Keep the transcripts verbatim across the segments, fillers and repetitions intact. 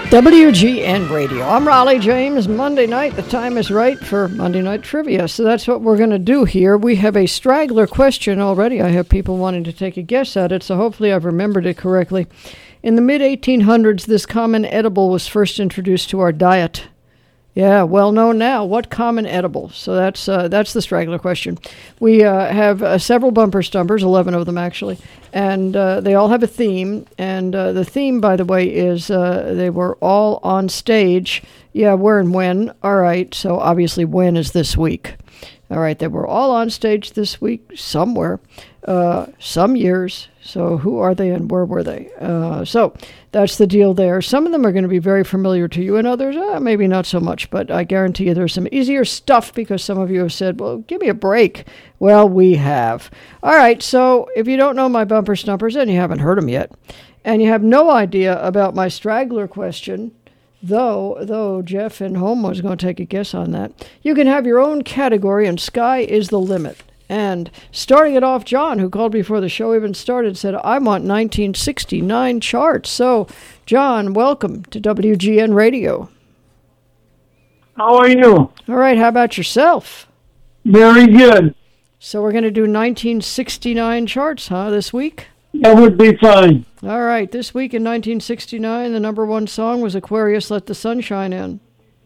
W G N Radio. I'm Raleigh James. Monday night, the time is right for Monday Night Trivia. So that's what we're going to do here. We have a straggler question already. I have people wanting to take a guess at it, so hopefully I've remembered it correctly. In the mid eighteen hundreds, this common edible was first introduced to our diet. Yeah, well known now. What common edible? So that's uh, that's the straggler question. We uh, have uh, several bumper stumpers, eleven of them actually, and uh, they all have a theme. And uh, the theme, by the way, is uh, they were all on stage. Yeah, where and when. All right, so obviously when is this week. All right, they were all on stage this week somewhere, uh, some years. So who are they and where were they? Uh, so that's the deal there. Some of them are going to be very familiar to you and others, uh, maybe not so much. But I guarantee you there's some easier stuff because some of you have said, well, give me a break. Well, we have. All right, so if you don't know my bumper stumpers and you haven't heard them yet, and you have no idea about my straggler question, Though, though Jeff in home was going to take a guess on that, you can have your own category, and sky is the limit. And starting it off, John, who called before the show even started, said, I want nineteen sixty-nine charts. So, John, welcome to W G N Radio. How are you? All right, how about yourself? Very good. So we're going to do nineteen sixty-nine charts, huh, this week? That would be fine. All right, this week in nineteen sixty-nine, the number one song was Aquarius, Let the Sunshine In.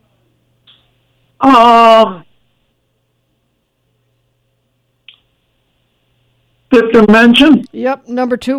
Um, Fifth Dimension? Yep, number two